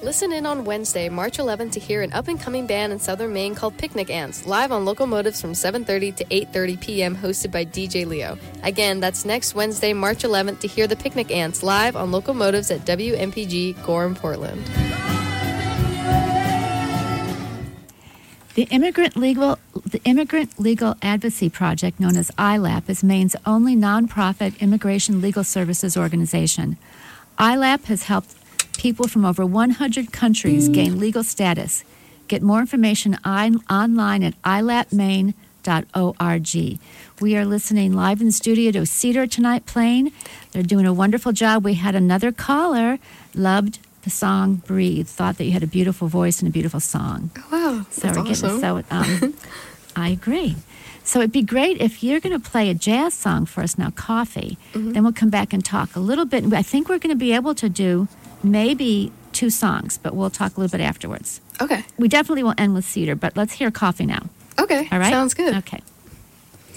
Listen in on Wednesday, March 11th to hear an up-and-coming band in Southern Maine called Picnic Ants, live on Locomotives from 7:30 to 8:30 p.m., hosted by DJ Leo. Again, that's next Wednesday, March 11th to hear the Picnic Ants live on Locomotives at WMPG Gorham, Portland. The Immigrant Legal Advocacy Project, known as ILAP, is Maine's only nonprofit immigration legal services organization. ILAP has helped people from over 100 countries gain legal status. Get more information online at ilapmaine.org. We are listening live in the studio to Cedar tonight playing. They're doing a wonderful job. We had another caller, loved the song Breathe, thought that you had a beautiful voice and a beautiful song. Oh, wow. So we're awesome. I agree. So it'd be great if you're going to play a jazz song for us now, Coffee. Then we'll come back and talk a little bit. I think we're going to be able to do maybe 2 songs, but we'll talk a little bit afterwards. Okay. We definitely will end with Cedar, but let's hear Coffee now. Okay. All right? Sounds good. Okay.